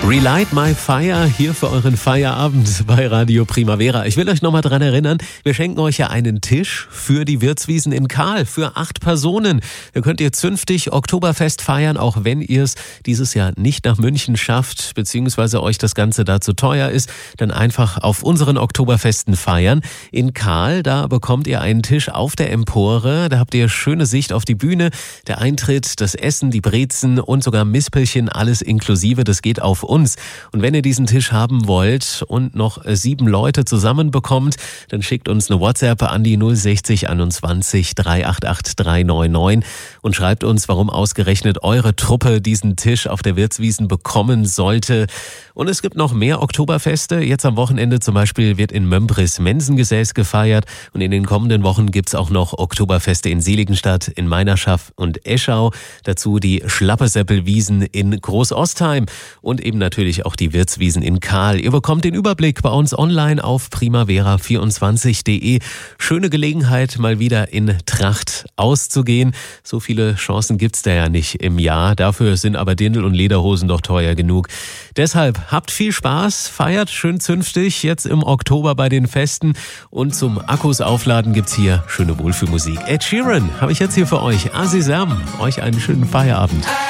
Relight My Fire hier für euren Feierabend bei Radio Primavera. Ich will euch nochmal dran erinnern, wir schenken euch ja einen Tisch für die Wirtswiesen in Kahl für 8 Personen. Da könnt ihr zünftig Oktoberfest feiern, auch wenn ihr es dieses Jahr nicht nach München schafft, beziehungsweise euch das Ganze da zu teuer ist, dann einfach auf unseren Oktoberfesten feiern. In Kahl, da bekommt ihr einen Tisch auf der Empore, da habt ihr schöne Sicht auf die Bühne, der Eintritt, das Essen, die Brezen und sogar Mispelchen, alles inklusive, das geht auf uns. Und wenn ihr diesen Tisch haben wollt und noch 7 Leute zusammenbekommt, dann schickt uns eine WhatsApp an die 060 21 388 399 und schreibt uns, warum ausgerechnet eure Truppe diesen Tisch auf der Wirtswiesen bekommen sollte. Und es gibt noch mehr Oktoberfeste. Jetzt am Wochenende zum Beispiel wird in Mömbris Mensengesäß gefeiert und in den kommenden Wochen gibt's auch noch Oktoberfeste in Seligenstadt, in Meinerschaft und Eschau. Dazu die Schlappesäppelwiesen in Großostheim und eben natürlich auch die Wirtswiesen in Kahl. Ihr bekommt den Überblick bei uns online auf primavera24.de. Schöne Gelegenheit, mal wieder in Tracht auszugehen. So viele Chancen gibt's da ja nicht im Jahr. Dafür sind aber Dirndl und Lederhosen doch teuer genug. Deshalb habt viel Spaß, feiert schön zünftig jetzt im Oktober bei den Festen und zum Akkus aufladen gibt's hier schöne Wohlfühlmusik. Ed Sheeran habe ich jetzt hier für euch. Azizam, euch einen schönen Feierabend.